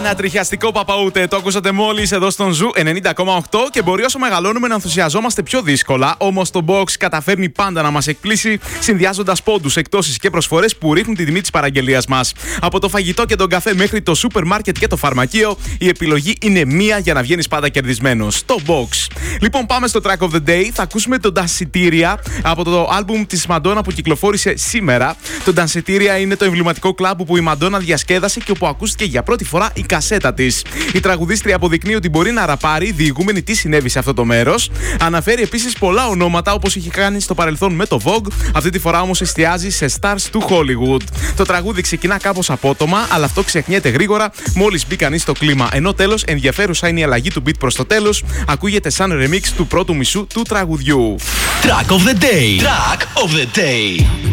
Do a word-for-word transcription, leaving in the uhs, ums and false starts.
Ανατριχιαστικό παπαούτε, το ακούσατε μόλις εδώ στον Ζου ενενήντα κόμμα οκτώ και μπορεί όσο μεγαλώνουμε να ενθουσιαζόμαστε πιο δύσκολα. Όμως το Box καταφέρνει πάντα να μας εκπλήσει, συνδυάζοντας πόντους, εκτόσεις και προσφορές που ρίχνουν τη τιμή της παραγγελίας μας. Από το φαγητό και τον καφέ μέχρι το σούπερ μάρκετ και το φαρμακείο, η επιλογή είναι μία για να βγαίνεις πάντα κερδισμένος. Το Box. Λοιπόν, πάμε στο track of the day. Θα ακούσουμε το Danceteria από το άλμπουμ της Madonna που κυκλοφόρησε σήμερα. Το Danceteria είναι το εμβληματικό κλαμπ που η Madonna διασκέδασε και όπου ακούστηκε για πρώτη φορά η κασέτα της. Η τραγουδίστρια αποδεικνύει ότι μπορεί να ραπάρει, διηγούμενη τι συνέβη σε αυτό το μέρος. Αναφέρει επίσης πολλά ονόματα όπως είχε κάνει στο παρελθόν με το Vogue. Αυτή τη φορά όμως εστιάζει σε stars του Hollywood. Το τραγούδι ξεκινά κάπως απότομα, αλλά αυτό ξεχνιέται γρήγορα μόλις μπει κανείς στο κλίμα. Ενώ τέλος ενδιαφέρουσα είναι η αλλαγή του beat προς το τέλος. Ακούγεται σαν remix του πρώτου μισού του τραγουδιού. Track of the day. Track of the day.